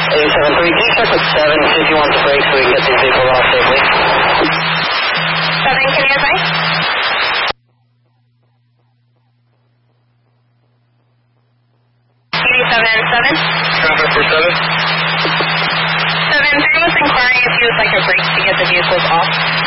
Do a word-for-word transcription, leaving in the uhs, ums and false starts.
eight seven three, can you check with seven, see if he wants to break so we can get these vehicles off safely? seven, can you advise? seven seven. Traffic for seven. seven, three was inquiring if you would like a break to get the vehicles off.